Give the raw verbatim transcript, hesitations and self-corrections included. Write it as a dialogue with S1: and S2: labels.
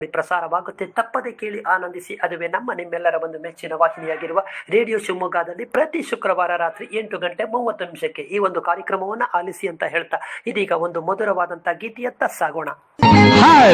S1: ಪ್ರಸಾರವಾಗುತ್ತೆ. ತಪ್ಪದೆ ಕೇಳಿ ಆನಂದಿಸಿ. ಅದುವೇ ನಮ್ಮ ನಿಮ್ಮೆಲ್ಲರ ಒಂದು ಮೆಚ್ಚಿನ ವಾಹಿನಿಯಾಗಿರುವ ರೇಡಿಯೋ ಶಿವಮೊಗ್ಗದಲ್ಲಿ ಪ್ರತಿ ಶುಕ್ರವಾರ ರಾತ್ರಿ ಎಂಟು ಗಂಟೆ ಮೂವತ್ತು ನಿಮಿಷಕ್ಕೆ ಈ ಒಂದು ಕಾರ್ಯಕ್ರಮವನ್ನು ಆಲಿಸಿ ಅಂತ ಹೇಳ್ತಾ ಇದೀಗ ಒಂದು ಮಧುರವಾದಂತಹ ಗೀತೆಯತ್ತ ಸಾಗೋಣ.